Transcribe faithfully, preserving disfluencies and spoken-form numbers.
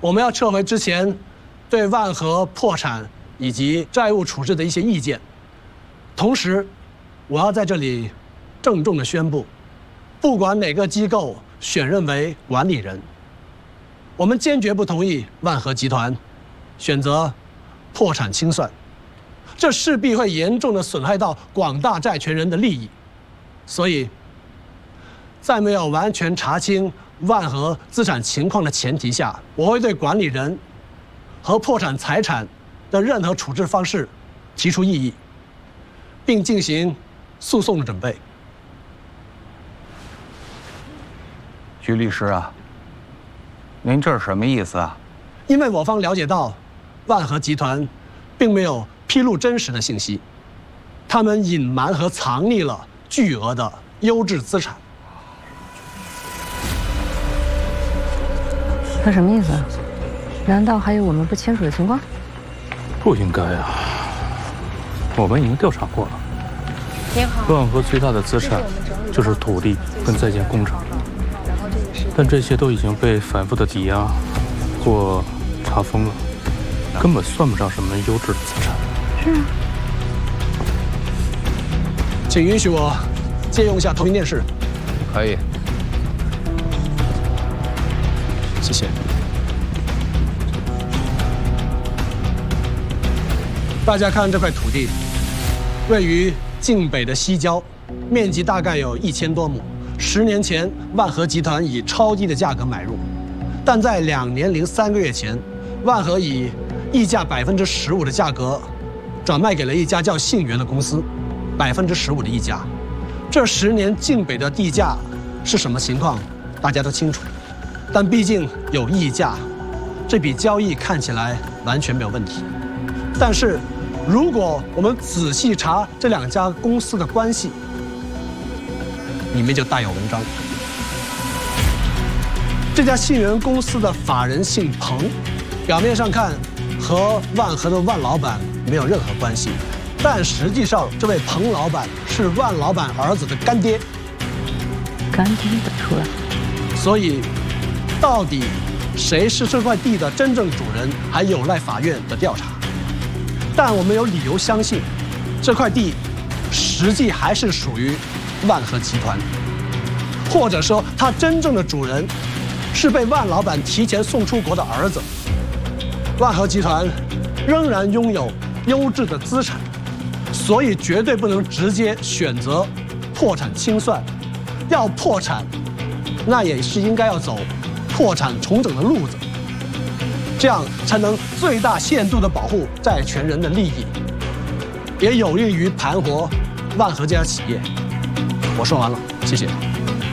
我们要撤回之前对万和破产以及债务处置的一些意见。同时，我要在这里郑重地宣布，不管哪个机构选任为管理人，我们坚决不同意万和集团选择破产清算，这势必会严重地损害到广大债权人的利益。所以，在没有完全查清万和资产情况的前提下，我会对管理人和破产财产的任何处置方式提出异议，并进行诉讼的准备。 徐律师啊，您这是什么意思啊？ 因为我方了解到，万和集团并没有披露真实的信息，他们隐瞒和藏匿了巨额的优质资产。 他什么意思啊？难道还有我们不清楚的情况？ 不应该啊，我们已经调查过了。 您好。 万和最大的资产就是土地跟在建工程，但这些都已经被反复的抵押或查封了，根本算不上什么优质的资产。 是啊。 请允许我借用一下投屏电视。 可以。 谢谢。大家看这块土地，位于晋北的西郊，面积大概有一千多亩。十年前，万和集团以超低的价格买入，但在两年零三个月前，万和以溢价百分之十五的价格转卖给了一家叫信源的公司，百分之十五的溢价。这十年晋北的地价是什么情况，大家都清楚。但毕竟有溢价，这笔交易看起来完全没有问题。但是，如果我们仔细查这两家公司的关系，里面就大有文章。这家信源公司的法人姓彭，表面上看和万和的万老板没有任何关系，但实际上这位彭老板是万老板儿子的干爹。 干爹的出来。 所以，到底谁是这块地的真正主人，还有赖法院的调查。但我们有理由相信，这块地实际还是属于万和集团，或者说它真正的主人是被万老板提前送出国的儿子。万和集团仍然拥有优质的资产，所以绝对不能直接选择破产清算。要破产，那也是应该要走破产重整的路子，这样才能最大限度地保护债权人的利益，也有利于盘活万和这家企业。我说完了，谢谢。